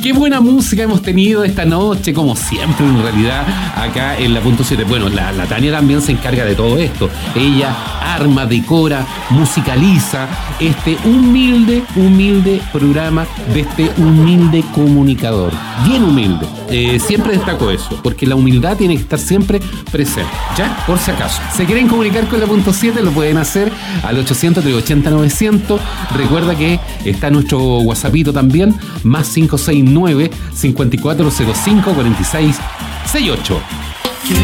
Qué buena música hemos tenido esta noche, como siempre en realidad, acá en la Punto 7. Bueno, la Tania también se encarga de todo esto. Ella arma, decora, musicaliza este humilde programa de este humilde comunicador. Bien humilde. Siempre destaco eso, porque la humildad tiene que estar siempre presente. ¿Ya? Por si acaso. ¿Se quieren comunicar con la Punto 7? Lo pueden hacer al 800-380-900. Recuerda que está nuestro WhatsAppito también, más 569-5405-4668.